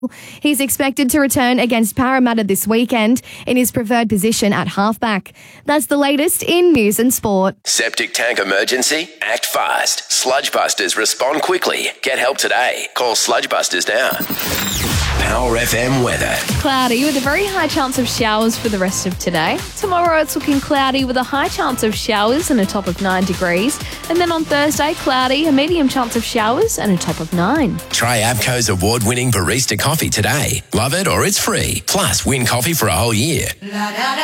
He's expected to return against Parramatta this weekend in his preferred position at halfback. That's the latest in news and sport. Septic tank emergency? Act fast. Sludgebusters respond quickly. Get help today. Call Sludgebusters now. Power FM weather. Cloudy with a very high chance of showers for the rest of today. Tomorrow it's looking cloudy with a high chance of showers and a top of 9 degrees. And then on Thursday, cloudy, a medium chance of showers and a top of 9. Try Abco's award-winning barista coffee today. Love it or it's free. Plus, win coffee for a whole year.